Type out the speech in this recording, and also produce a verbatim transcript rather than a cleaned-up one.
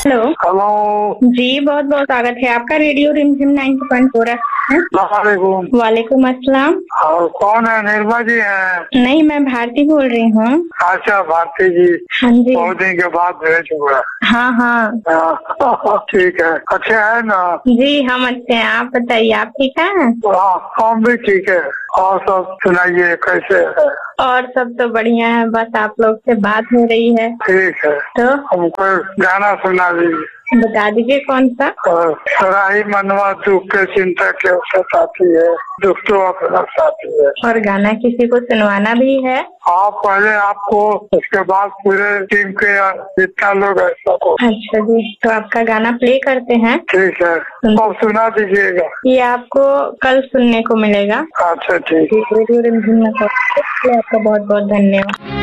Hello. Hello जी, बहुत बहुत स्वागत है आपका रेडियो रिमझिम नाइन्टी पॉइंट फोर है। वालेकुम। वालेकुम अस्सलाम। और कौन है? निर्मा जी है? नहीं, मैं भारती बोल रही हूँ। अच्छा, भारती जी। हाँ जी। बहुत दिन के बाद भेज हुआ। हाँ हाँ हाँ, ठीक है। अच्छे है ना? जी, हम अच्छे हैं। आप बताइए, आप ठीक हैं? हाँ, हम भी ठीक है। और सब सुनाइए, कैसे है? और सब तो बढ़िया है, बस आप लोग से बात हो रही है। ठीक है, तो हमको गाना सुना दीजिए। बता दीजिए कौन सा। सराही मनवा दुख के चिंता के सताती है, दुख तो अपना साथी है। और गाना किसी को सुनवाना भी है? आप पहले आपको, उसके बाद पूरे टीम के जितना लोग है सबको। अच्छा जी, तो आपका गाना प्ले करते हैं। ठीक है, और सुना दीजिएगा। ये आपको कल सुनने को मिलेगा। अच्छा, ठीक है। रेडियो रिमझिम में आपका बहुत बहुत धन्यवाद।